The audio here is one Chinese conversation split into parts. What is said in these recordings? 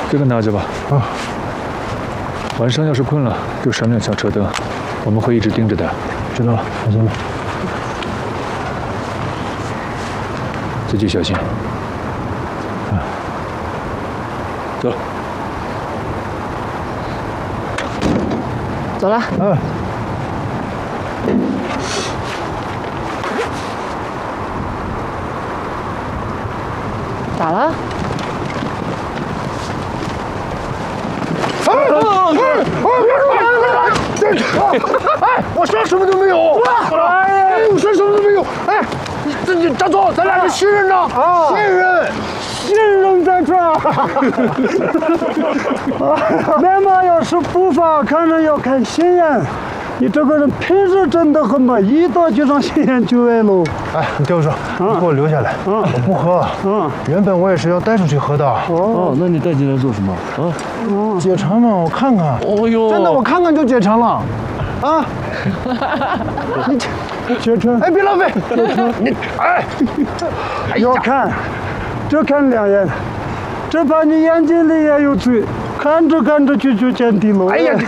这个拿着吧。 啊。 晚上要是困了，就闪两下车灯，我们会一直盯着的。 知道了，放心吧。 自己小心。走。 走了。咋了？ 哎，我啥什么都没有。哎，我啥什么都没有。哎，张总，咱俩是新人呐。新人。新人在这儿。 面貌要是不法，看人要看心眼。你这个人平时真的很嘛，一到就让心眼就歪喽。 哎，你听我说，你给我留下来。我不喝。原本我也是要带出去喝的。 哦，那你带进来做什么？啊？ 解馋嘛，我看看。 哦呦， 真的，我看看就解馋了。啊！ 你解馋？ 哎，别浪费！你哎， 要看，这看两眼，这把你眼睛里也有罪，看着看着就见底了。 哎呀！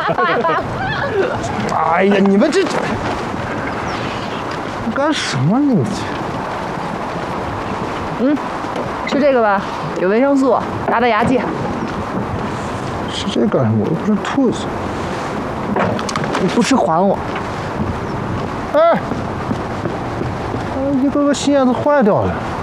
哎呀，你们这干什么呢？ 吃这个吧，有维生素，打牙祭。 吃这干什么？我又不是兔子。 你不吃还我。 哎，一个个心眼子坏掉了。